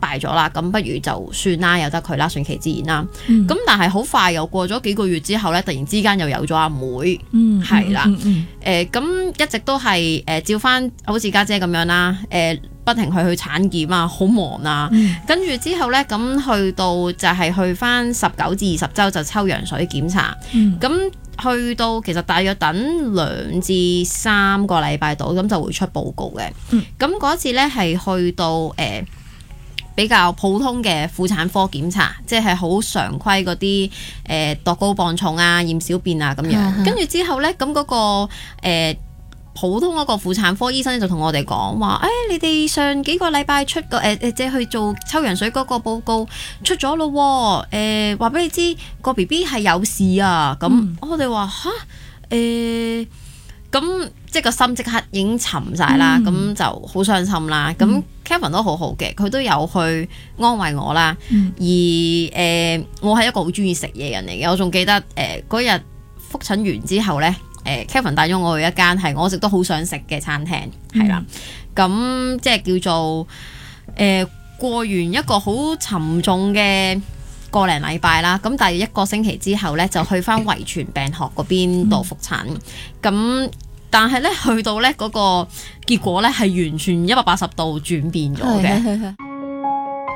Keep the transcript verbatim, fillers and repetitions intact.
敗咗啦，咁不如就算啦，由得佢啦，順其自然啦。咁、嗯、但係好快又過咗幾個月之後咧，突然之間又有咗阿妹，係啦，誒咁一直都係誒、呃、照翻好似家姐咁樣啦，誒、呃、不停去去產檢啊，好忙啊，嗯、跟住之後咧，咁去到就係去翻十九至二十週就抽羊水檢查，咁、嗯。去到其實大約等兩至三個禮拜度，咁就會出報告嘅。咁嗰、嗯、次咧係去到誒、呃、比較普通嘅婦產科檢查，即係好常規嗰啲誒度高磅重啊、驗小便啊咁樣。跟住之後咧，咁嗰、嗰個、呃普通嗰個婦產科醫生就同我哋講話，誒、哎，你哋上幾個禮拜出個誒誒，即係去做抽羊水嗰個報告出咗咯，誒，話俾你知個 B B 係有事啊，咁、嗯、我哋話吓，誒，咁、呃、即係個心即刻已經沉晒啦，咁、嗯、就好傷心啦。咁、嗯、Kevin 都好好嘅，佢都有去安慰我啦。嗯、而誒、呃，我係一個好中意食嘢人嚟嘅，我仲記得誒嗰日覆診完之後咧。誒 Kevin 帶咗我去一間係我一直都好想食嘅餐廳，係啦、嗯，咁即係叫做誒、呃、過完一個好沉重嘅個零禮拜啦，咁大約一個星期之後咧就去翻遺傳病學嗰邊度復診，咁、嗯、但係咧去到咧嗰個結果咧係完全一百八十度轉變咗嘅。